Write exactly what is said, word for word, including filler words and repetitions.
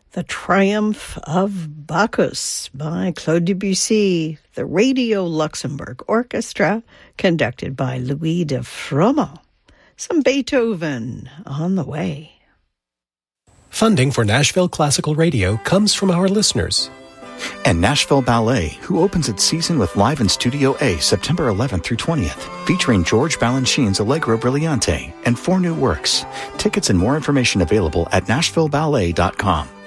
The Triumph of Bacchus by Claude Debussy, the Radio Luxembourg Orchestra, conducted by Louis de Froment. Some Beethoven on the way. Funding for Nashville Classical Radio comes from our listeners. And Nashville Ballet, who opens its season with Live in Studio A September eleventh through twentieth, featuring George Balanchine's Allegro Brillante and four new works. Tickets and more information available at nashville ballet dot com.